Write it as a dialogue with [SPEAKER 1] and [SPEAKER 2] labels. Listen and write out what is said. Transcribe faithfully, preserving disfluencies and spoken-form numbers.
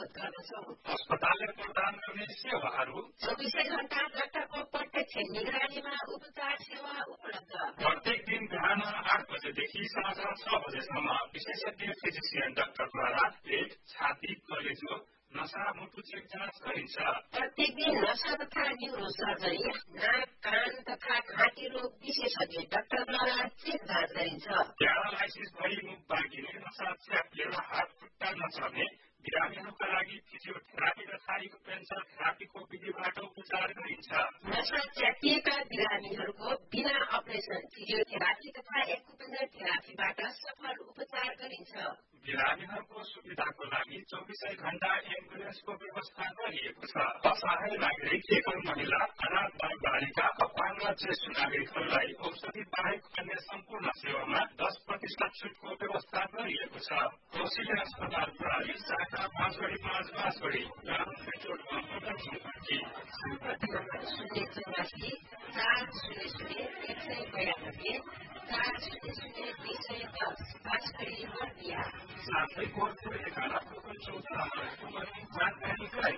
[SPEAKER 1] अनुरोध गर्दछौँ।
[SPEAKER 2] अस्पतालले प्रदान गर्ने सेवाहरू
[SPEAKER 1] चौबिसै घण्टा डाक्टरको प्रत्यक्ष निगरानीमा उपचार सेवा उपलब्ध।
[SPEAKER 2] प्रत्येक दिन बिहान आठ बजेदेखि साँझ छ बजेसम्म विशेषज्ञ फिजिसियन डाक्टरद्वारा पेट, छाती, कलेजो, नसा, मुटु चेक जाँच गरिन्छ।
[SPEAKER 1] प्रत्येक दिन नसा तथा न्युरो सर्जरी, नाक, कान तथा घाँटी रोग विशेषज्ञ डाक्टरद्वारा चेक जाँच गरिन्छ।
[SPEAKER 2] प्यारालाइसिस भई मुख बाँकिने, नसा च्यापिएर हात खुट्टा नचल्ने बिरामीहरूका लागि फिजियोथेरापी तथा एक्युपेन्सर थेरापीको विधिबाट उपचार गरिन्छ।
[SPEAKER 1] नसा च्यापिएका बिरामीहरूको बिना अपरेसन फिजियोथेरापी तथा एक्युपेन्सर थेरापीबाट सफल उपचार गरिन्छ।
[SPEAKER 2] बिरामीहरूको सुविधाको लागि चौबिसै घण्टा एम्बुलेन्सको व्यवस्था गरिएको छ। असहाय नागरिक, एकल महिला, अनाथ बाल बालिका, अपाङ्ग ज्येष्ठ नागरिकहरूलाई औषधि बाहेक अन्य सम्पूर्ण सेवामा दस प्रतिशत छुटको व्यवस्था गरिएको छ। कोशिला अस्पताल प्रणाली शाखा पाँचवटी पाँच पाँचवटी ग्राम पेट्रोल पम्प दक्षिणपट्टि
[SPEAKER 1] सम्पर्क नम्बर शून्य चौरासी चार शून्य शून्य एक सय बयानब्बे चार शून्य शून्य दुई सय दस बाँसगढी बर्दिया
[SPEAKER 2] साथै कोटपुर एघार चौधमा जानकारी गराइ